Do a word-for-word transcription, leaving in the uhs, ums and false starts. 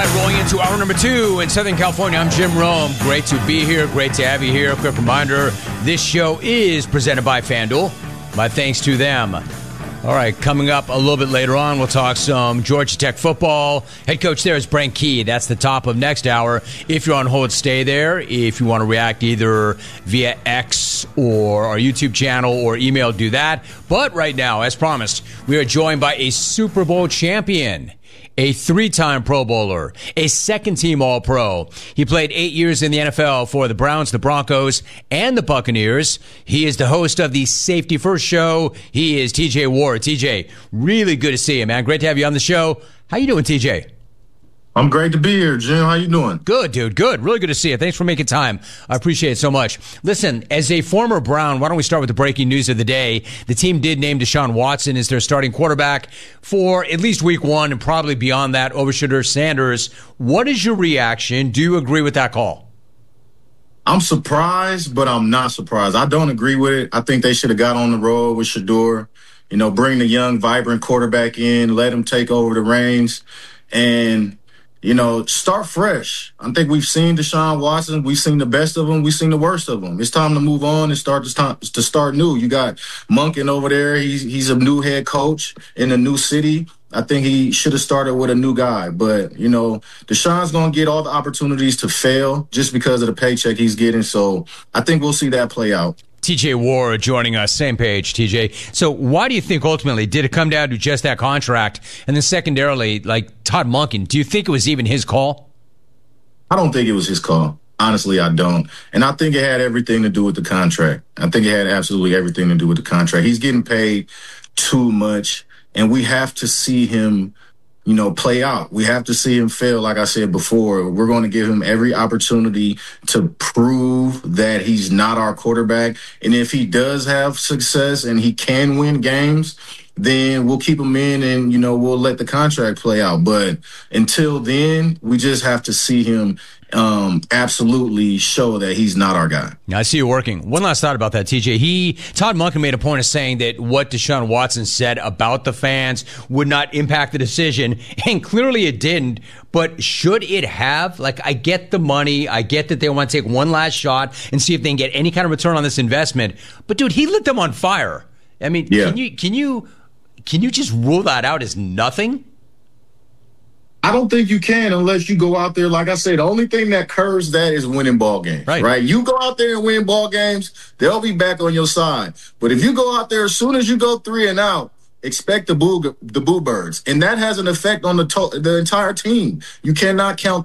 right, rolling into hour number two in Southern California. I'm Jim Rome. Great to be here. Great to have you here. Quick reminder, this show is presented by FanDuel. My thanks to them. All right, coming up a little bit later on, we'll talk some Georgia Tech football. Head coach there is Brent Key. That's the top of next hour. If you're on hold, stay there. If you want to react either via X or our YouTube channel or email, do that. But right now, as promised, we are joined by a Super Bowl champion, a three-time Pro Bowler, a second-team All-Pro. He played eight years in the N F L for the Browns, the Broncos, and the Buccaneers. He is the host of the Safety First Show. He is T J Ward. T J, really good to see you, man. Great to have you on the show. How you doing, T J? I'm great to be here, Jim. How you doing? Good, dude. Good. Really good to see you. Thanks for making time. I appreciate it so much. Listen, as a former Brown, why don't we start with the breaking news of the day? The team did name Deshaun Watson as their starting quarterback for at least week one and probably beyond that over Shedeur Sanders. What is your reaction? Do you agree with that call? I'm surprised, but I'm not surprised. I don't agree with it. I think they should have got on the road with Shedeur. You know, bring the young, vibrant quarterback in, let him take over the reins, and you know, start fresh. I think we've seen Deshaun Watson. We've seen the best of him. We've seen the worst of him. It's time to move on and start to, time, to start new. You got Monken over there. He's, he's a new head coach in a new city. I think he should have started with a new guy. But, you know, Deshaun's going to get all the opportunities to fail just because of the paycheck he's getting. So I think we'll see that play out. T J Ward joining us, same page, T J. So why do you think ultimately, did it come down to just that contract? And then secondarily, like Todd Monken, do you think it was even his call? I don't think it was his call. Honestly, I don't. And I think it had everything to do with the contract. I think it had absolutely everything to do with the contract. He's getting paid too much, and we have to see him, you know, play out. We have to see him fail. Like I said before, we're going to give him every opportunity to prove that he's not our quarterback. And if he does have success and he can win games, then we'll keep him in and, you know, we'll let the contract play out. But until then, we just have to see him um, absolutely show that he's not our guy. I see you working. One last thought about that, T J. He, Todd Monken made a point of saying that what Deshaun Watson said about the fans would not impact the decision, and clearly it didn't. But should it have? Like, I get the money. I get that they want to take one last shot and see if they can get any kind of return on this investment. But, dude, he lit them on fire. I mean, yeah. can you can you can you just rule that out as nothing? I don't think you can unless you go out there. Like I said, the only thing that curves that is winning ball games, right? right? You go out there and win ball games, they'll be back on your side. But if you go out there, as soon as you go three and out, expect the boo the boo birds, and that has an effect on the to- the entire team. You cannot count